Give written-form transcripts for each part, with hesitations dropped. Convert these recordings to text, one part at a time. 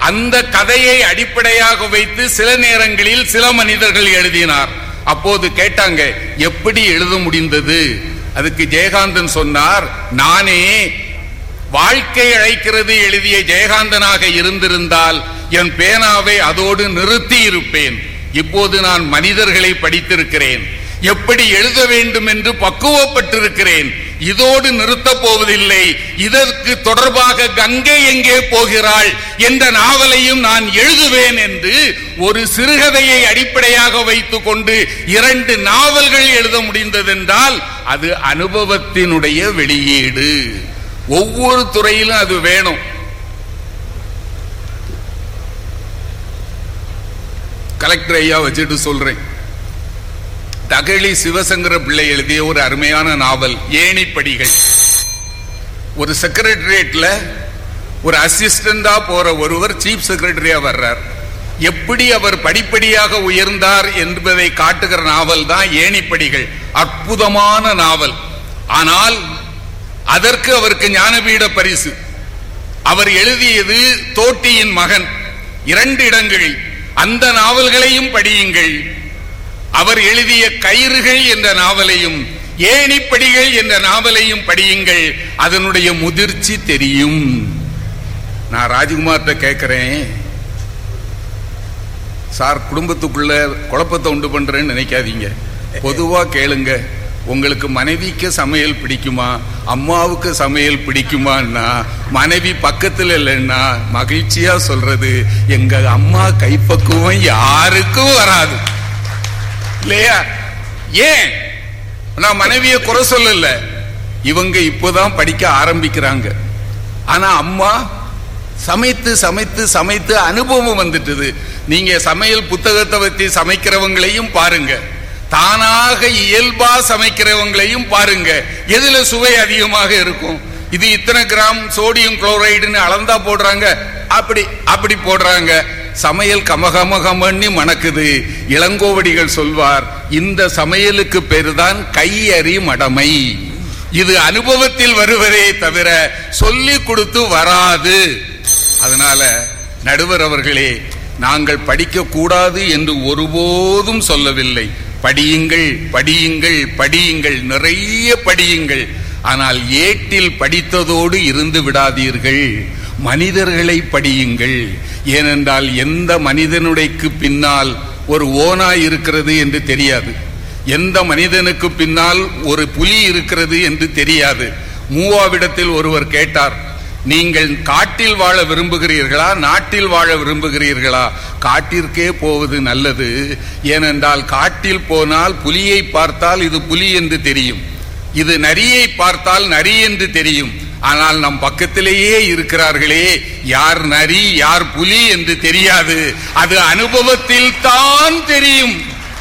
அந்த கதையை அடிப்படையாக வைத்து சில நேரங்களில் சில மனிதர்கள் எழுதினார். அப்போது கேட்டாங்க, எப்படி எழுத முடிந்தது? அதுக்கு ஜெயகாந்தன் சொன்னார், நானே வாழ்க்கை அழைக்கிறது எழுதிய ஜெயகாந்தனாக இருந்திருந்தால் என் பேனாவை அதோடு நிறுத்தி இருப்பேன். இப்போது நான் மனிதர்களை படித்திருக்கிறேன், எப்படி எழுத வேண்டும் என்று பக்குவப்பட்டிருக்கிறேன். இதோடு நிறுத்தப் போவதில்லை, இதற்கு தொடர்பாக கங்கை எங்கே போகிறாள் என்ற நாவலையும் நான் எழுதுவேன் என்று ஒரு சிறுகதையை அடிப்படையாக வைத்துக் கொண்டு 2 நாவல்கள் எழுத முடிந்ததென்றால் அது அனுபவத்தினுடைய வெளியீடு. ஒவ்வொரு துறையிலும் அது வேணும். கலெக்டர் ஐயா வச்சுட்டு சொல்றேன், தகழி சிவசங்கர பிள்ளை எழுதிய ஒரு அருமையான நாவல் ஏணிப்படிகள். ஒரு செக்ரட்டரியேட்ல ஒரு அசிஸ்டண்டா போற ஒருவர் சீஃப் செக்ரட்டரியா வர்றார். எப்படி அவர் படிப்படியாக உயர்ந்தார் என்பதை காட்டுகிற நாவல் தான் ஏணிப்படிகள். அற்புதமான நாவல். ஆனால் அதற்கு அவருக்கு ஞானபீட பரிசு. அவர் எழுதியது தோட்டியின் மகன், 2 இடங்களில். அந்த நாவல்களையும் படியுங்கள். அவர் எழுதிய கயிறுகள் என்ற நாவலையும் ஏணிப்படிகள் என்ற நாவலையும் படியுங்கள். அதனுடைய முதிர்ச்சி தெரியும். நான் ராஜ்குமார்ட்ட கேட்கிறேன், சார் குடும்பத்துக்குள்ள குழப்பத்தை உண்டு பண்றேன்னு நினைக்காதீங்க, பொதுவா கேளுங்க. உங்களுக்கு மனைவிக்கு சமையல் பிடிக்குமா, அம்மாவுக்கு சமையல் பிடிக்குமான்னா மனைவி பக்கத்தில் இல்லைன்னா மகிழ்ச்சியா சொல்றது, எங்க அம்மா கைப்பக்குவம் யாருக்கும் வராது இல்லையா? ஏன் நான் மனைவியை குறை சொல்லல, இவங்க இப்போதான் படிக்க ஆரம்பிக்கிறாங்க. ஆனா அம்மா சமைத்து சமைத்து சமைத்து அனுபவம் வந்துட்டது. நீங்க சமையல் புத்தகத்தை வச்சு சமைக்கிறவங்களையும் பாருங்க, தானாக இயல்பா சமைக்கிறவங்களையும் பாருங்க. எதுல சுவை அதிகமாக இருக்கும்? இது இத்தனை கிராம் சோடியம் குளோரைடுன்னு அளந்தா போடுறாங்க, அப்படி போடுறாங்க. சமையல் கமகமகமண்ணி மணக்குது. இளங்கோவடிகள் சொல்வார், இந்த சமையலுக்கு பேருதான் கையறி மடமை. இது அனுபவத்தில் வருவதே தவிர சொல்லி கொடுத்து வராது. அதனால நடுவர் அவர்களே, நாங்கள் படிக்க கூடாது என்று ஒருபோதும் சொல்லவில்லை. படியுங்கள், படியுங்கள், படியுங்கள், நிறைய படியுங்கள். ஆனால் ஏட்டில் படித்ததோடு இருந்து விடாதீர்கள். மனிதர்களை படியுங்கள். ஏனென்றால் எந்த மனிதனுடைக்கு பின்னால் ஒரு ஓனாய் இருக்கிறது என்று தெரியாது, எந்த மனிதனுக்கு பின்னால் ஒரு புலி இருக்கிறது என்று தெரியாது. மூவாவிடத்தில் ஒருவர் கேட்டார், நீங்கள் காட்டில் வாழ விரும்புகிறீர்களா, நாட்டில் வாழ விரும்புகிறீர்களா? காட்டிற்கே போவது நல்லது. ஏனென்றால் காட்டில் போனால் புலியை பார்த்தால் இது புலி என்று தெரியும், இது நரியை பார்த்தால் நரி என்று தெரியும். ஆனால் நம் பக்கத்திலேயே இருக்கிறார்களே, யார் நரி யார் புலி என்று தெரியாது. அது அனுபவத்தில் தான் தெரியும்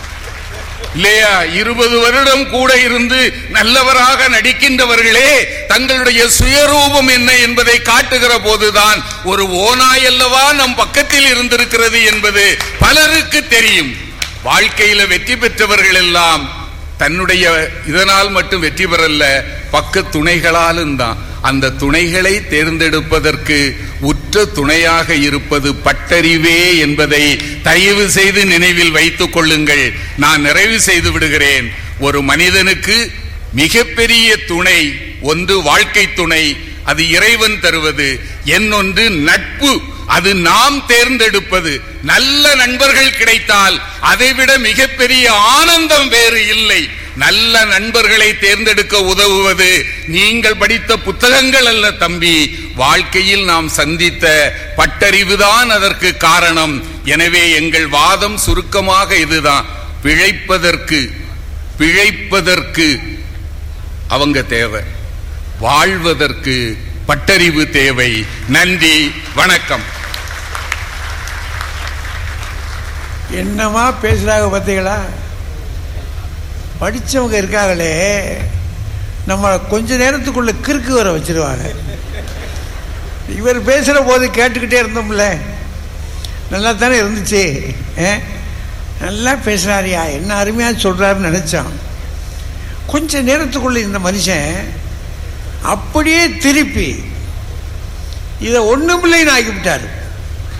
இல்லையா? 20 வருடம் கூட இருந்து நல்லவராக நடிக்கின்றவர்களே தங்களுடைய சுயரூபம் என்ன என்பதை காட்டுகிற போதுதான் ஒரு ஓனாய் அல்லவா நம் பக்கத்தில் இருந்திருக்கிறது என்பது பலருக்கு தெரியும். வாழ்க்கையில வெற்றி பெற்றவர்கள் எல்லாம் தன்னுடைய இதனால் மட்டும் வெற்றி பெறல, பக்க துணைகளாலும் தான். அந்த துணைகளை தேர்ந்தெடுப்பதற்கு உற்ற துணையாக இருப்பது பட்டறிவே என்பதை தயவு செய்து நினைவில் வைத்துக் கொள்ளுங்கள். நான் நிறைவு செய்து விடுகிறேன். ஒரு மனிதனுக்கு மிகப்பெரிய துணை ஒன்று வாழ்க்கை துணை, அது இறைவன் தருவது. இன்னொன்று நட்பு, அது நாம் தேர்ந்தெடுப்பது. நல்ல நண்பர்கள் கிடைத்தால் அதைவிட மிகப்பெரிய ஆனந்தம் வேறு இல்லை. நல்ல நண்பர்களை தேர்ந்தெடுக்க உதவுவது நீங்கள் படித்த புத்தகங்கள் அல்ல தம்பி, வாழ்க்கையில் நாம் சந்தித்த பட்டறிவுதான் அதற்கு காரணம். எனவே எங்கள் வாதம் சுருக்கமாக இதுதான், பிழைப்பதற்கு அவங்க தேவை, வாழ்வதற்கு பட்டறிவு தேவை. நன்றி, வணக்கம். என்னமா பேசுறாங்க பார்த்தீங்களா? படித்தவங்க இருக்காங்களே, நம்ம கொஞ்ச நேரத்துக்குள்ள கிறுக்கு வர வச்சிருவாங்க. இவர் பேசுகிற போது கேட்டுக்கிட்டே இருந்தோம்ல, நல்லா தானே இருந்துச்சு. நல்லா பேசுகிறாரியா, என்ன அருமையாக சொல்கிறாருன்னு நினச்சோம். கொஞ்ச நேரத்துக்குள்ள இந்த மனுஷன் அப்படியே திருப்பி இதை ஒன்றுமில்லைன்னு ஆக்கிவிட்டார்.